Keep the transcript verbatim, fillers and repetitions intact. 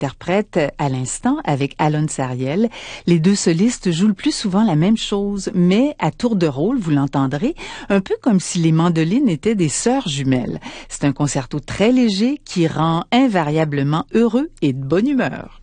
interprète à l'instant avec Alon Sariel. Les deux solistes jouent le plus souvent la même chose, mais à tour de rôle, vous l'entendrez, un peu comme si les mandolines étaient des sœurs jumelles. C'est un concerto très léger qui rend invariablement heureux et de bonne humeur.